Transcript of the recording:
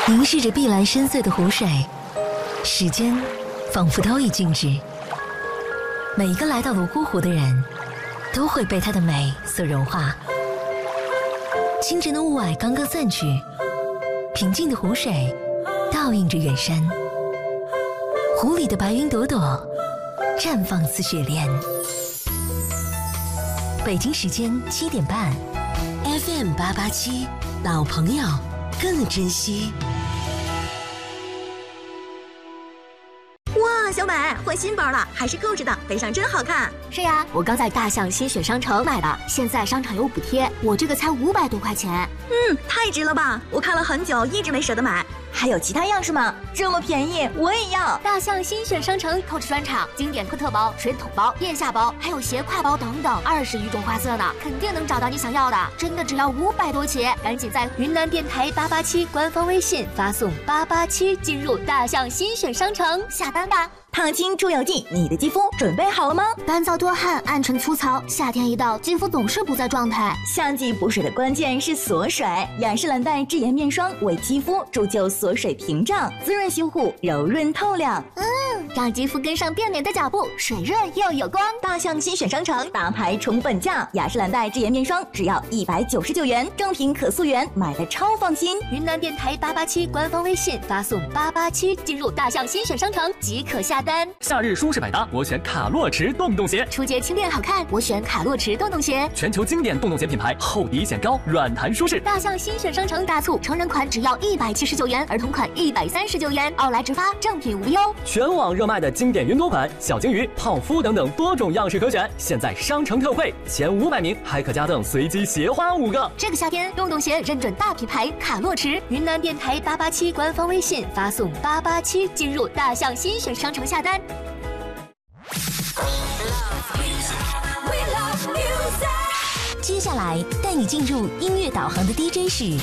凝视着碧蓝深邃的湖水，时间仿佛都已静止。每一个来到泸沽湖的人，都会被它的美所融化。清晨的雾霭刚刚散去，平静的湖水倒映着远山，湖里的白云朵朵绽放似雪莲。北京时间7点半 ，FM 887，老朋友更珍惜。 哇，小美换新包了，还是购置的，背上真好看。 是呀，我刚在大象新选商城买的，现在商场有补贴，我这个才500多块钱。 太值了吧！我看了很久，一直没舍得买。还有其他样式吗？这么便宜，我也要！ 大象新选商城购置专场，经典科特包、水桶包、腋下包，还有斜挎包等等，20余种花色呢，肯定能找到你想要的。真的只要500多起，赶紧在云南电台887官方微信发送887进入大象新选商城下单吧。 烫青出油剂，你的肌肤准备好了吗？ 干燥多汗、暗沉粗糙，夏天一到，肌肤总是不在状态。 夏季补水的关键是锁水，雅诗兰黛智妍面霜为肌肤铸就锁水屏障，滋润修护，柔润透亮。 让肌肤跟上变美的脚步，水润又有光。 大象新选商城大牌重本价，雅诗兰黛智妍面霜只要199元，正品可溯源，买的超放心。 云南电台887官方微信发送887进入大象新选商城即可下单。 夏日舒适百搭，我选卡洛驰洞洞鞋。 初阶轻便好看，我选卡洛驰洞洞鞋。 全球经典洞洞鞋品牌，厚底显高，软弹舒适。 大象新选商城大促，成人款只要179元，儿童款139元，奥莱直发，正品无忧。 全网热卖的经典云朵款、小鲸鱼、泡芙等等多种样式可选，现在商城特惠，前500名还可加赠随机鞋花5个。 这个夏天，洞洞鞋认准大品牌卡洛驰。云南电台887官方微信发送887进入大象新选商城下单。 接下来带你进入音乐导航的 DJ 是